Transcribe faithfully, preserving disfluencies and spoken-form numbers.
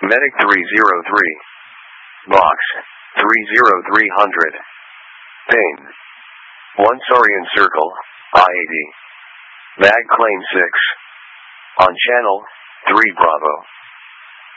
Medic three zero three. Box three zero three hundred. Pain. one Saurian Circle, I eighty. Bag Claim six. On Channel three Bravo.